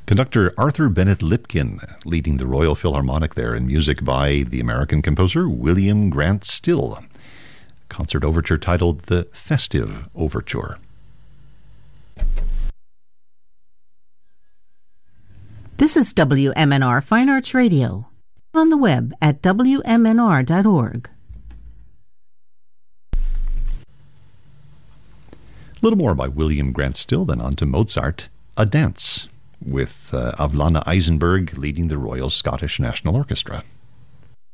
Conductor Arthur Bennett Lipkin leading the Royal Philharmonic there, in music by the American composer William Grant Still. Concert overture titled The Festive Overture. This is WMNR Fine Arts Radio. On the web at WMNR.org. A little more by William Grant Still, then on to Mozart, A Dance, with Avlana Eisenberg leading the Royal Scottish National Orchestra.